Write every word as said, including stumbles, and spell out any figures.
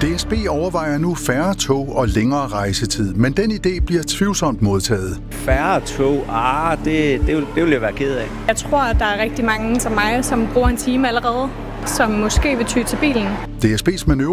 D S B overvejer nu færre tog og længere rejsetid, men den idé bliver tvivlsomt modtaget. Færre tog? Ah, det, det, vil, det vil jeg være ked af. Jeg tror, at der er rigtig mange som mig, som bruger en time allerede, som måske vil ty til bilen. D S B's manøvre